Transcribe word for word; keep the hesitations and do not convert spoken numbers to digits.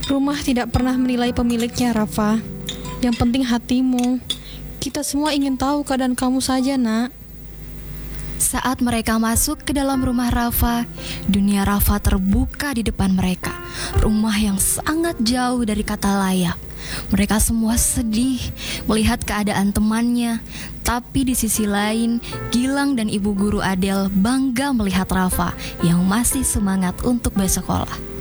Rumah tidak pernah menilai pemiliknya, Rafa. Yang penting hatimu. Kita semua ingin tahu keadaan kamu saja, nak. Saat mereka masuk ke dalam rumah Rafa, dunia Rafa terbuka di depan mereka. Rumah yang sangat jauh dari kata layak. Mereka semua sedih melihat keadaan temannya. Tapi di sisi lain, Gilang dan ibu guru Adele bangga melihat Rafa yang masih semangat untuk bersekolah.